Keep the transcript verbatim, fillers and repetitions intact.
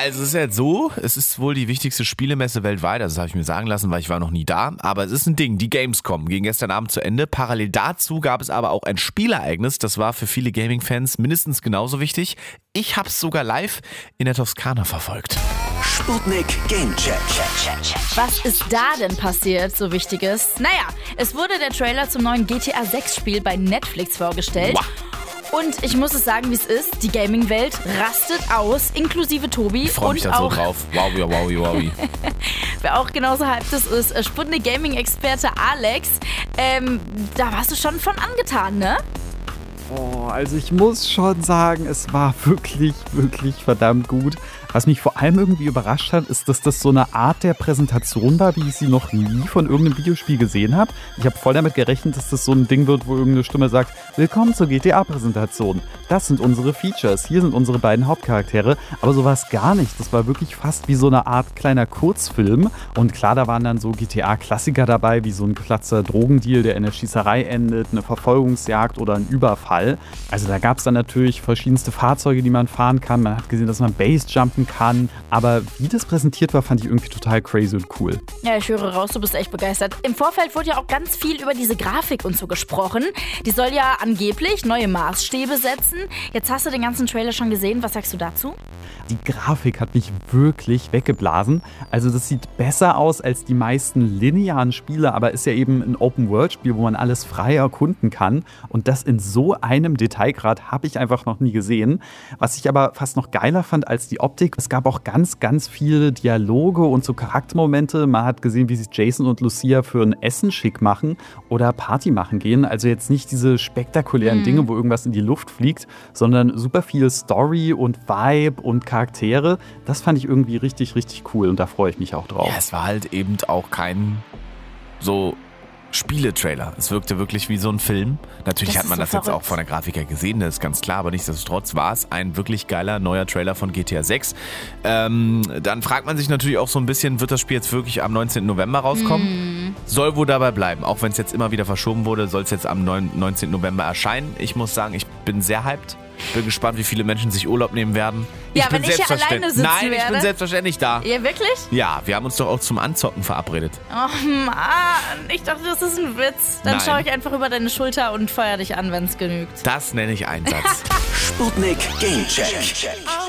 also es ist jetzt so, es ist wohl die wichtigste Spielemesse weltweit, das habe ich mir sagen lassen, weil ich war noch nie da, aber es ist ein Ding, die Gamescom ging gestern Abend zu Ende. Parallel dazu gab es aber auch ein Spielereignis, das war für viele Gaming-Fans mindestens genauso wichtig. Ich habe es sogar live in der Toskana verfolgt. Sputnik Gamecheck. Was ist da denn passiert, so Wichtiges? Naja, es wurde der Trailer zum neuen G T A sechs Spiel bei Netflix vorgestellt. Wow. Und ich muss es sagen, wie es ist, die Gaming-Welt rastet aus, inklusive Tobi. Ich freue mich da so drauf. Wow, wow, wow, wow. Wer auch genauso hyped ist, ist Sputnik Gaming-Experte Alex. Ähm, da warst du schon von angetan, ne? Oh, also ich muss schon sagen, es war wirklich, wirklich verdammt gut. Was mich vor allem irgendwie überrascht hat, ist, dass das so eine Art der Präsentation war, wie ich sie noch nie von irgendeinem Videospiel gesehen habe. Ich habe voll damit gerechnet, dass das so ein Ding wird, wo irgendeine Stimme sagt, willkommen zur G T A-Präsentation. Das sind unsere Features, hier sind unsere beiden Hauptcharaktere. Aber so war es gar nicht. Das war wirklich fast wie so eine Art kleiner Kurzfilm. Und klar, da waren dann so G T A-Klassiker dabei, wie so ein platzer Drogendeal, der in der Schießerei endet, eine Verfolgungsjagd oder ein Überfall. Also da gab es dann natürlich verschiedenste Fahrzeuge, die man fahren kann. Man hat gesehen, dass man Basejumpen kann. Aber wie das präsentiert war, fand ich irgendwie total crazy und cool. Ja, ich höre raus, du bist echt begeistert. Im Vorfeld wurde ja auch ganz viel über diese Grafik und so gesprochen. Die soll ja angeblich neue Maßstäbe setzen. Jetzt hast du den ganzen Trailer schon gesehen. Was sagst du dazu? Die Grafik hat mich wirklich weggeblasen. Also das sieht besser aus als die meisten linearen Spiele, aber ist ja eben ein Open-World-Spiel, wo man alles frei erkunden kann. Und das in so einem Detailgrad habe ich einfach noch nie gesehen. Was ich aber fast noch geiler fand als die Optik, es gab auch ganz, ganz viele Dialoge und so Charaktermomente. Man hat gesehen, wie sich Jason und Lucia für ein Essen schick machen oder Party machen gehen. Also jetzt nicht diese spektakulären mhm. Dinge, wo irgendwas in die Luft fliegt, sondern super viel Story und Vibe und Charaktere. Das fand ich irgendwie richtig, richtig cool und da freue ich mich auch drauf. Ja, es war halt eben auch kein so Spieletrailer. Es wirkte wirklich wie so ein Film. Natürlich das hat man so das verrückt. jetzt auch von der Grafik her gesehen, das ist ganz klar, aber nichtsdestotrotz war es ein wirklich geiler neuer Trailer von G T A sechs. Ähm, dann fragt man sich natürlich auch so ein bisschen, wird das Spiel jetzt wirklich am neunzehnten November rauskommen? Mm. Soll wohl dabei bleiben, auch wenn es jetzt immer wieder verschoben wurde, soll es jetzt am neunzehnten November erscheinen. Ich muss sagen, ich bin sehr hyped. Bin gespannt, wie viele Menschen sich Urlaub nehmen werden. Ja, ich bin wenn ich hier alleine sitzen Nein, ich werde. bin selbstverständlich da. Ja, wirklich? Ja, wir haben uns doch auch zum Anzocken verabredet. Oh Mann, ich dachte, das ist ein Witz. Dann Nein. schaue ich einfach über deine Schulter und feuer dich an, wenn es genügt. Das nenne ich Einsatz. Sputnik Gamecheck.